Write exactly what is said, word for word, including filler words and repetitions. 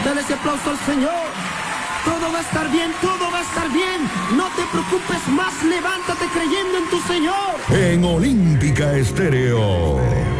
Dale ese aplauso al Señor. Todo va a estar bien, todo va a estar bien. No te preocupes más, levántate creyendo en tu Señor. En Olímpica Estéreo.